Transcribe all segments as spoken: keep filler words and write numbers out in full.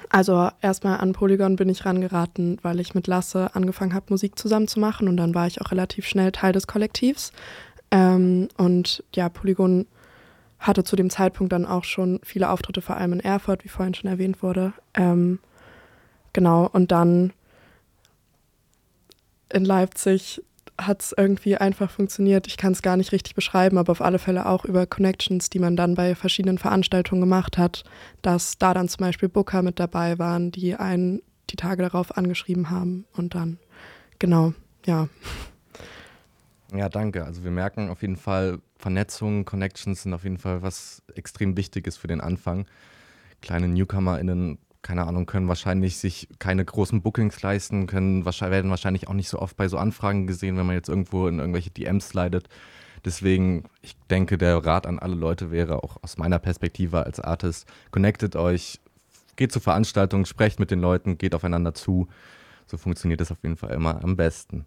Also erstmal an Polygon bin ich rangeraten, weil ich mit Lasse angefangen habe, Musik zusammen zu machen und dann war ich auch relativ schnell Teil des Kollektivs. Ähm, und ja, Polygon hatte zu dem Zeitpunkt dann auch schon viele Auftritte, vor allem in Erfurt, wie vorhin schon erwähnt wurde. Ähm, genau, und dann in Leipzig hat es irgendwie einfach funktioniert. Ich kann es gar nicht richtig beschreiben, aber auf alle Fälle auch über Connections, die man dann bei verschiedenen Veranstaltungen gemacht hat, dass da dann zum Beispiel Booker mit dabei waren, die einen die Tage darauf angeschrieben haben und dann, genau, ja. Ja, danke. Also wir merken auf jeden Fall, Vernetzung, Connections sind auf jeden Fall was extrem Wichtiges für den Anfang. Kleine NewcomerInnen, keine Ahnung, können wahrscheinlich sich keine großen Bookings leisten, können wahrscheinlich, werden wahrscheinlich auch nicht so oft bei so Anfragen gesehen, wenn man jetzt irgendwo in irgendwelche D Ms slidet. Deswegen, ich denke, der Rat an alle Leute wäre, auch aus meiner Perspektive als Artist, connectet euch, geht zu Veranstaltungen, sprecht mit den Leuten, geht aufeinander zu. So funktioniert das auf jeden Fall immer am besten.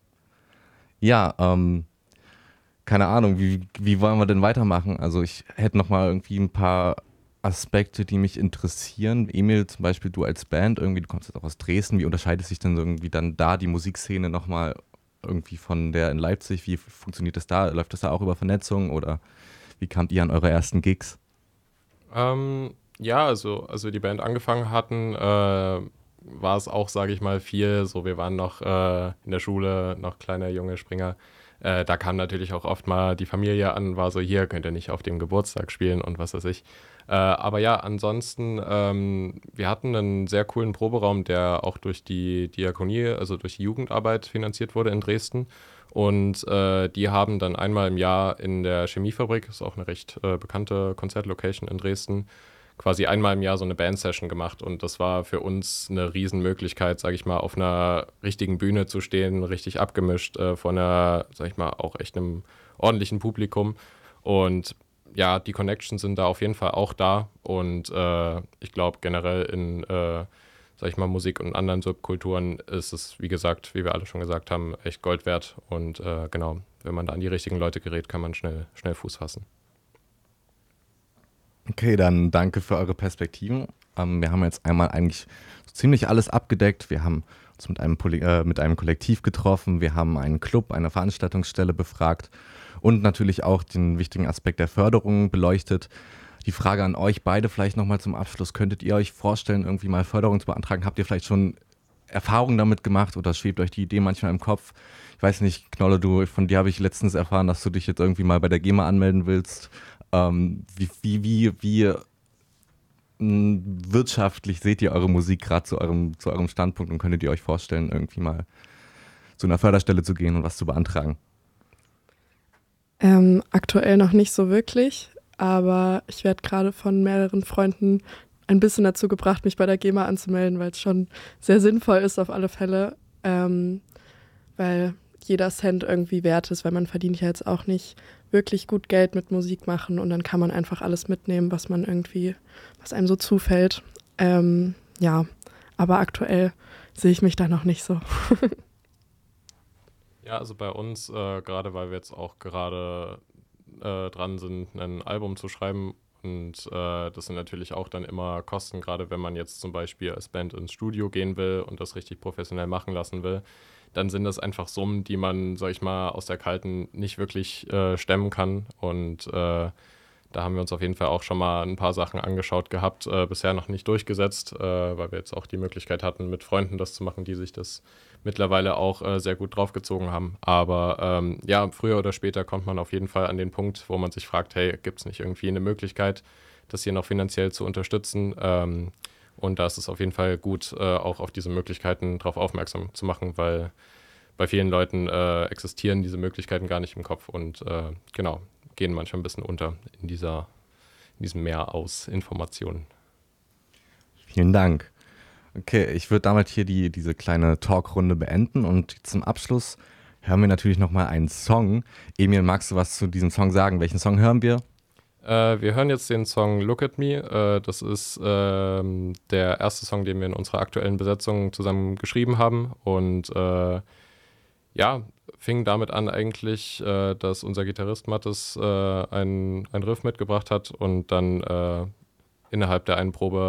Ja, ähm, keine Ahnung, wie, wie wollen wir denn weitermachen? Also ich hätte noch mal irgendwie ein paar Aspekte, die mich interessieren. Emil, zum Beispiel du als Band, irgendwie, du kommst jetzt auch aus Dresden, wie unterscheidet sich denn so irgendwie dann da die Musikszene nochmal irgendwie von der in Leipzig? Wie funktioniert das da? Läuft das da auch über Vernetzung oder wie kamt ihr an eure ersten Gigs? Ähm, ja, also als wir die Band angefangen hatten, äh, war es auch, sage ich mal, viel so, wir waren noch äh, in der Schule, noch kleiner junge Springer. Äh, da kam natürlich auch oft mal die Familie an, war so, hier könnt ihr nicht auf dem Geburtstag spielen und was weiß ich. Äh, aber ja, ansonsten, ähm, wir hatten einen sehr coolen Proberaum, der auch durch die Diakonie, also durch die Jugendarbeit finanziert wurde in Dresden. Und äh, die haben dann einmal im Jahr in der Chemiefabrik, ist auch eine recht äh, bekannte Konzertlocation in Dresden, quasi einmal im Jahr so eine Band-Session gemacht. Und das war für uns eine Riesenmöglichkeit, sage ich mal, auf einer richtigen Bühne zu stehen, richtig abgemischt, äh, von einer, sage ich mal, auch echt einem ordentlichen Publikum. Und ja, die Connections sind da auf jeden Fall auch da. Und äh, ich glaube generell in, äh, sag ich mal, Musik und anderen Subkulturen ist es, wie gesagt, wie wir alle schon gesagt haben, echt Gold wert. Und äh, genau, wenn man da an die richtigen Leute gerät, kann man schnell, schnell Fuß fassen. Okay, dann danke für eure Perspektiven. Ähm, wir haben jetzt einmal eigentlich so ziemlich alles abgedeckt. Wir haben uns mit einem, Poly- äh, mit einem Kollektiv getroffen. Wir haben einen Club, eine Veranstaltungsstelle befragt und natürlich auch den wichtigen Aspekt der Förderung beleuchtet. Die Frage an euch beide vielleicht nochmal zum Abschluss. Könntet ihr euch vorstellen, irgendwie mal Förderung zu beantragen? Habt ihr vielleicht schon Erfahrungen damit gemacht oder schwebt euch die Idee manchmal im Kopf? Ich weiß nicht, Knolle, du, von dir habe ich letztens erfahren, dass du dich jetzt irgendwie mal bei der GEMA anmelden willst. Ähm, wie, wie, wie, wie mh, wirtschaftlich seht ihr eure Musik gerade zu eurem, zu eurem Standpunkt und könntet ihr euch vorstellen, irgendwie mal zu einer Förderstelle zu gehen und was zu beantragen? Ähm, aktuell noch nicht so wirklich, aber ich werde gerade von mehreren Freunden ein bisschen dazu gebracht, mich bei der GEMA anzumelden, weil es schon sehr sinnvoll ist auf alle Fälle, ähm, weil jeder Cent irgendwie wert ist, weil man verdient ja jetzt auch nicht wirklich gut Geld mit Musik machen und dann kann man einfach alles mitnehmen, was man irgendwie, was einem so zufällt. Ähm, ja, aber aktuell sehe ich mich da noch nicht so. Ja, also bei uns, äh, gerade weil wir jetzt auch gerade äh, dran sind, ein Album zu schreiben und äh, das sind natürlich auch dann immer Kosten, gerade wenn man jetzt zum Beispiel als Band ins Studio gehen will und das richtig professionell machen lassen will, dann sind das einfach Summen, die man, sag ich mal, aus der Kalten nicht wirklich äh, stemmen kann und äh, da haben wir uns auf jeden Fall auch schon mal ein paar Sachen angeschaut gehabt, äh, bisher noch nicht durchgesetzt, äh, weil wir jetzt auch die Möglichkeit hatten, mit Freunden das zu machen, die sich das mittlerweile auch äh, sehr gut draufgezogen haben. Aber ähm, ja, früher oder später kommt man auf jeden Fall an den Punkt, wo man sich fragt, hey, gibt es nicht irgendwie eine Möglichkeit, das hier noch finanziell zu unterstützen? Ähm, und da ist es auf jeden Fall gut, äh, auch auf diese Möglichkeiten drauf aufmerksam zu machen, weil bei vielen Leuten äh, existieren diese Möglichkeiten gar nicht im Kopf und äh, genau, gehen manchmal ein bisschen unter in, dieser, in diesem Meer aus Informationen. Vielen Dank. Okay, ich würde damit hier die, diese kleine Talkrunde beenden und zum Abschluss hören wir natürlich nochmal einen Song. Emil, magst du was zu diesem Song sagen? Welchen Song hören wir? Äh, wir hören jetzt den Song Look at Me. Äh, das ist ähm, der erste Song, den wir in unserer aktuellen Besetzung zusammen geschrieben haben und äh, ja, fing damit an eigentlich, äh, dass unser Gitarrist Mathis äh, ein, ein Riff mitgebracht hat und dann äh, innerhalb der einen Probe